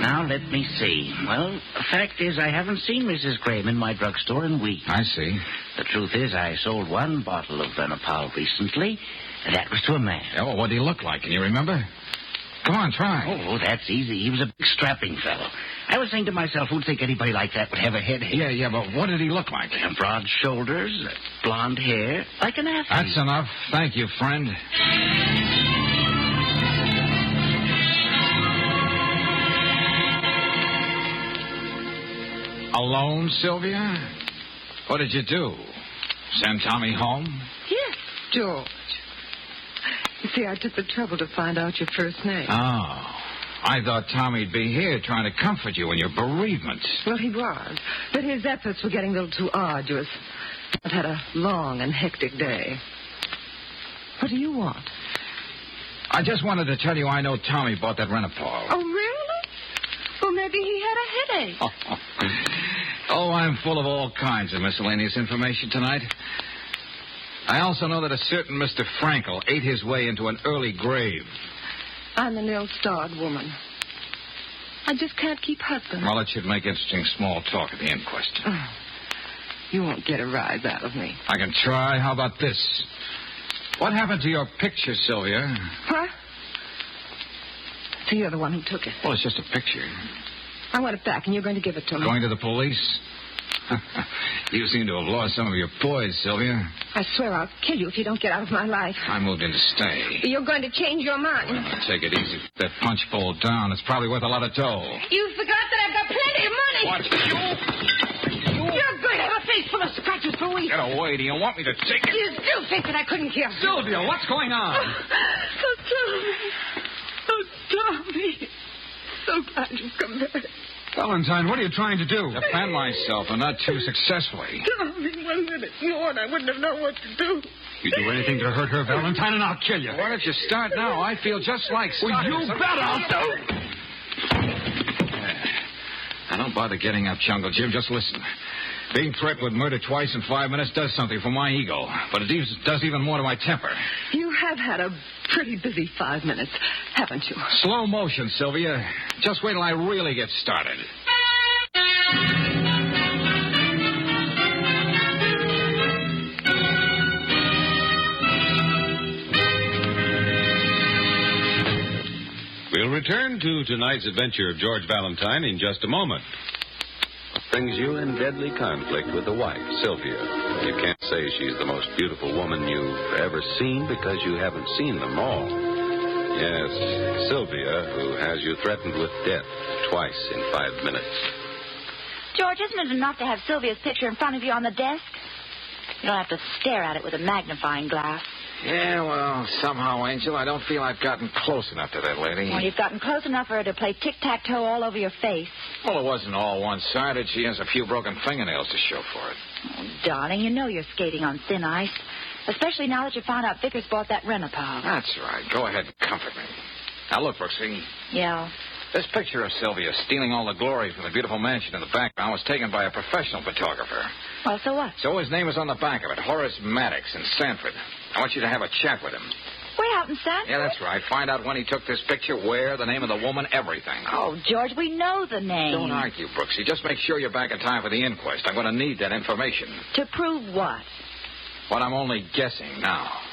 Now, let me see. Well, the fact is I haven't seen Mrs. Graham in my drugstore in weeks. I see. The truth is I sold one bottle of Benapal recently, and that was to a man. Yeah, well, what did he look like? Can you remember? Come on, try. Oh, that's easy. He was a big, strapping fellow. I was saying to myself, who'd think anybody like that would have a headache? Yeah, but what did he look like? Broad shoulders, blonde hair, like an athlete. That's enough. Thank you, friend. Alone, Sylvia? What did you do? Send Tommy home? Yes, George. You see, I took the trouble to find out your first name. Oh. I thought Tommy'd be here trying to comfort you in your bereavement. Well, he was. But his efforts were getting a little too arduous. I've had a long and hectic day. What do you want? I just wanted to tell you I know Tommy bought that Renapol. Oh, really? Well, maybe he had a headache. Oh, I'm full of all kinds of miscellaneous information tonight. I also know that a certain Mr. Frankel ate his way into an early grave. I'm an ill-starred woman. I just can't keep husband. Well, it should make interesting small talk at the inquest. Oh, you won't get a rise out of me. I can try. How about this? What happened to your picture, Sylvia? Huh? So you're the one who took it. Well, it's just a picture. I want it back, and you're going to give it to me. Going to the police? You seem to have lost some of your poise, Sylvia. I swear I'll kill you if you don't get out of my life. I moved in to stay. You're going to change your mind. Well, take it easy. That punch bowl down. It's probably worth a lot of dough. You forgot that I've got plenty of money. What? You're going to have a face full of scratches for weeks. Get away. Do you want me to take it? You still think that I couldn't kill. Sylvia, what's going on? Oh, Tommy. Oh, Tommy. So glad you've come back. Valentine, what are you trying to do? Defend myself, and not too successfully. Tommy, 1 minute more and I wouldn't have known what to do. You do anything to hurt her, Valentine, and I'll kill you. Why don't you start now? I feel just like starting. Well, you bet I'll do. Now, don't bother getting up, Jungle Jim. Just listen. Being threatened with murder twice in 5 minutes does something for my ego, but it does even more to my temper. You have had a pretty busy 5 minutes, haven't you? Slow motion, Sylvia. Just wait till I really get started. We'll return to tonight's adventure of George Valentine in just a moment. Brings you in deadly conflict with the wife, Sylvia. You can't say she's the most beautiful woman you've ever seen because you haven't seen them all. Yes, Sylvia, who has you threatened with death twice in 5 minutes. George, isn't it enough to have Sylvia's picture in front of you on the desk? You don't have to stare at it with a magnifying glass. Yeah, well, somehow, Angel, I don't feel I've gotten close enough to that lady. Well, you've gotten close enough for her to play tic-tac-toe all over your face. Well, it wasn't all one-sided. She has a few broken fingernails to show for it. Oh, darling, you know you're skating on thin ice. Especially now that you found out Vickers bought that Renapal. That's right. Go ahead and comfort me. Now, look, Brooksy. Yeah. This picture of Sylvia stealing all the glory from the beautiful mansion in the background was taken by a professional photographer. Well, so what? So his name is on the back of it, Horace Maddox in Sanford. I want you to have a chat with him. Way out in Sanford? Yeah, that's right. Find out when he took this picture, where, the name of the woman, everything. Oh, George, we know the name. Don't argue, Brooksy. Just make sure you're back in time for the inquest. I'm going to need that information. To prove what? What I'm only guessing now.